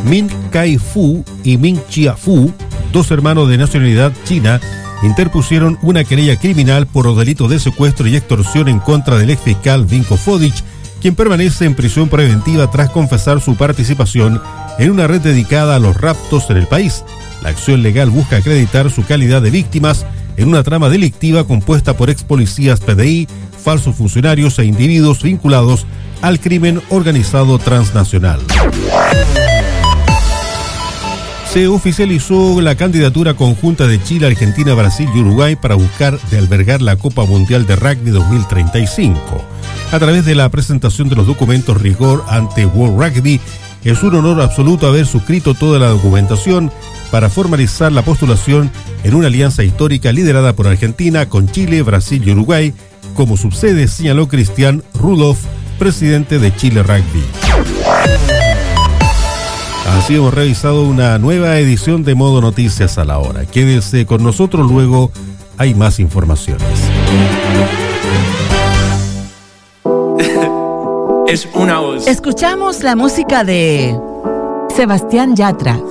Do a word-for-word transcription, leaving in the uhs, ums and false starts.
Min Kai-fu y Min Chia-fu, dos hermanos de nacionalidad china, interpusieron una querella criminal por delito de secuestro y extorsión en contra del exfiscal Vinko Fodic, quien permanece en prisión preventiva tras confesar su participación en una red dedicada a los raptos en el país. La acción legal busca acreditar su calidad de víctimas en una trama delictiva compuesta por ex policías P D I, falsos funcionarios e individuos vinculados al crimen organizado transnacional. Se oficializó la candidatura conjunta de Chile, Argentina, Brasil y Uruguay para buscar de albergar la Copa Mundial de Rugby dos mil treinta y cinco. A través de la presentación de los documentos rigor ante World Rugby, es un honor absoluto haber suscrito toda la documentación para formalizar la postulación en una alianza histórica liderada por Argentina con Chile, Brasil y Uruguay como subsede, señaló Cristian Rudolph, presidente de Chile Rugby. Así hemos revisado una nueva edición de Modo Noticias a la hora. Quédese con nosotros, luego hay más informaciones. Es una voz. Escuchamos la música de Sebastián Yatra.